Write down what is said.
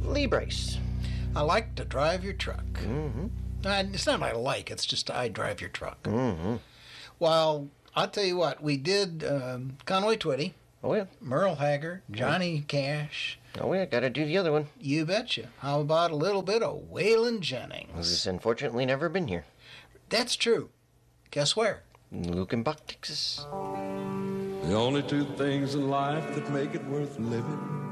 Lee Brace. I like to drive your truck. Mm-hmm. It's not I like, it's just I drive your truck. Mm-hmm. Well, I'll tell you what, we did Conway Twitty, Oh, yeah. Merle Haggard, Johnny Cash. Oh, yeah, gotta do the other one. You betcha. How about a little bit of Waylon Jennings? Who's unfortunately never been here. That's true. Guess where? Lukenbach, Texas. The only two things in life that make it worth living